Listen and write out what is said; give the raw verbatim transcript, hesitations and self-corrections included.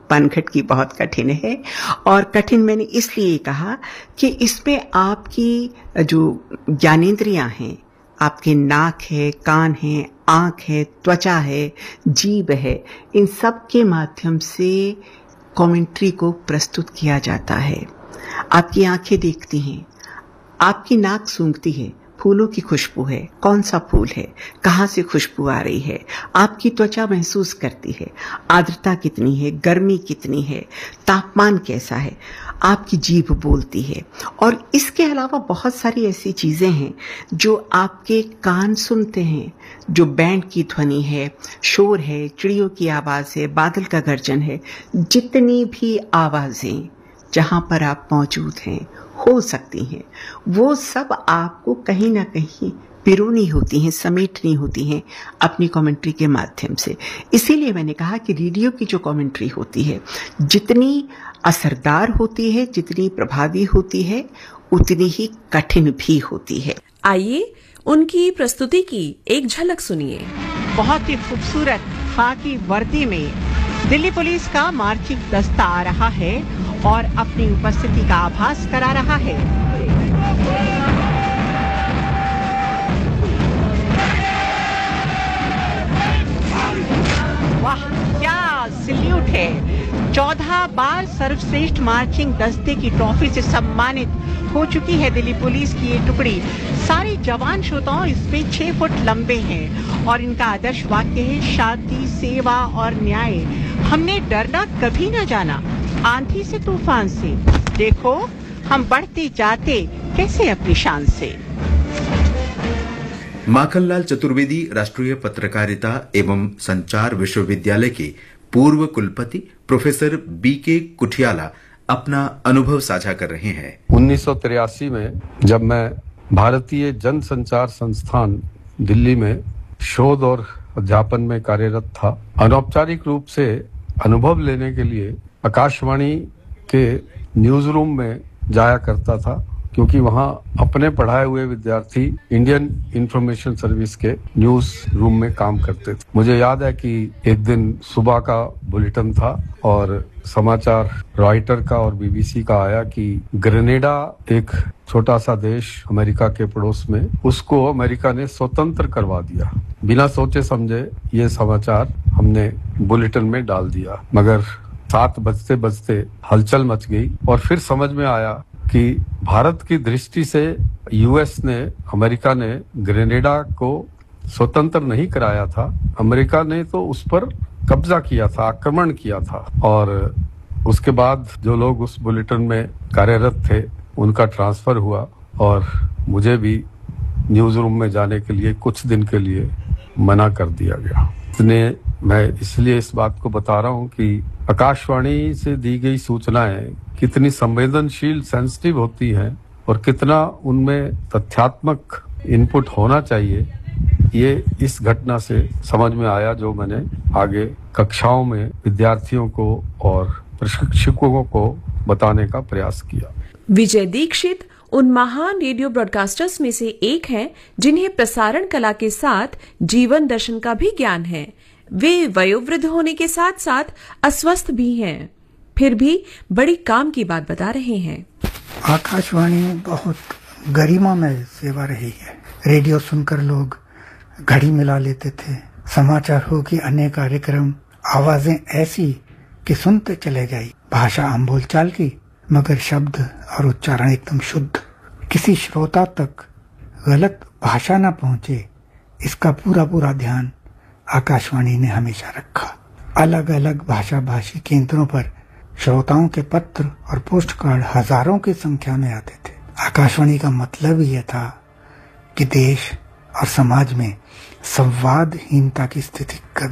पनघट की बहुत कठिन है। और कठिन मैंने इसलिए कहा कि इसमें आपकी जो ज्ञानेंद्रियां हैं, आपके नाक है, कान है, आँख है, त्वचा है, जीभ है, इन सब के माध्यम से कमेंट्री को प्रस्तुत किया जाता है। आपकी आंखें देखती हैं, आपकी नाक सूंघती है, फूलों की खुशबू है, कौन सा फूल है, कहाँ से खुशबू आ रही है, आपकी त्वचा महसूस करती है, आर्द्रता कितनी है, गर्मी कितनी है, तापमान कैसा है, आपकी जीभ बोलती है। और इसके अलावा बहुत सारी ऐसी चीजें हैं जो आपके कान सुनते हैं, जो बैंड की ध्वनि है, शोर है, चिड़ियों की आवाज है, बादल का गर्जन है, जितनी भी आवाजें जहां पर आप मौजूद हैं हो सकती हैं, वो सब आपको कहीं ना कहीं पिरोनी होती हैं, समेटनी होती हैं अपनी कमेंट्री के माध्यम से। इसीलिए मैंने कहा कि रेडियो की जो कमेंट्री होती है जितनी असरदार होती है, जितनी प्रभावी होती है, उतनी ही कठिन भी होती है। आइए उनकी प्रस्तुति की एक झलक सुनिए। बहुत ही खूबसूरत खाकी वर्दी में दिल्ली पुलिस का मार्चिंग दस्ता आ रहा है और अपनी उपस्थिति का आभास करा रहा है। वाह, क्या सल्यूट है। चौदह बार सर्वश्रेष्ठ मार्चिंग दस्ते की ट्रॉफी से सम्मानित हो चुकी है दिल्ली पुलिस की ये टुकड़ी। सारे जवान श्रोताओं इसमें छह फुट लंबे हैं और इनका आदर्श वाक्य है, शांति, सेवा और न्याय। हमने डरना कभी न जाना, आंधी से तूफान से, देखो हम बढ़ते जाते कैसे अपनी शान से। माखनलाल चतुर्वेदी राष्ट्रीय पत्रकारिता एवं संचार विश्वविद्यालय के पूर्व कुलपति प्रोफेसर बी के कुठियाला अपना अनुभव साझा कर रहे हैं। उन्नीस सौ तिरासी में जब मैं भारतीय जन संचार संस्थान दिल्ली में शोध और अध्यापन में कार्यरत था, अनौपचारिक रूप से अनुभव लेने के लिए आकाशवाणी के न्यूज रूम में जाया करता था, क्योंकि वहां अपने पढ़ाए हुए विद्यार्थी इंडियन इंफॉर्मेशन सर्विस के न्यूज रूम में काम करते थे। मुझे याद है कि एक दिन सुबह का बुलेटिन था और समाचार रॉयटर का और बीबीसी का आया कि ग्रेनेडा, एक छोटा सा देश अमेरिका के पड़ोस में, उसको अमेरिका ने स्वतंत्र करवा दिया। बिना सोचे समझे ये समाचार हमने बुलेटिन में डाल दिया, मगर सात बजते बजते हलचल मच गई और फिर समझ में आया कि भारत की दृष्टि से यूएस ने, अमेरिका ने ग्रेनेडा को स्वतंत्र नहीं कराया था, अमेरिका ने तो उस पर कब्जा किया था, आक्रमण किया था। और उसके बाद जो लोग उस बुलेटिन में कार्यरत थे उनका ट्रांसफर हुआ और मुझे भी न्यूज रूम में जाने के लिए कुछ दिन के लिए मना कर दिया गया। इसलिए मैं इसलिए इस बात को बता रहा हूँ कि आकाशवाणी से दी गई सूचनाएं कितनी संवेदनशील, सेंसिटिव होती हैं और कितना उनमें तथ्यात्मक इनपुट होना चाहिए, ये इस घटना से समझ में आया, जो मैंने आगे कक्षाओं में विद्यार्थियों को और प्रशिक्षकों को बताने का प्रयास किया। विजय दीक्षित उन महान रेडियो ब्रॉडकास्टर्स में से एक हैं जिन्हें प्रसारण कला के साथ जीवन दर्शन का भी ज्ञान है। वे वयोवृद्ध होने के साथ साथ अस्वस्थ भी हैं, फिर भी बड़ी काम की बात बता रहे हैं। आकाशवाणी बहुत गरिमामय सेवा रही है। रेडियो सुनकर लोग घड़ी मिला लेते थे, समाचार हो कि अन्य कार्यक्रम, आवाजें ऐसी कि सुनते चले जाई। भाषा आम बोलचाल की, मगर शब्द और उच्चारण एकदम शुद्ध। किसी श्रोता तक गलत भाषा न पहुंचे, इसका पूरा पूरा ध्यान आकाशवाणी ने हमेशा रखा। अलग अलग भाषा भाषी केंद्रों पर श्रोताओं के पत्र और पोस्ट कार्ड हजारों की संख्या में आते थे। आकाशवाणी का मतलब यह था कि देश और समाज में संवादहीनता की स्थिति कभी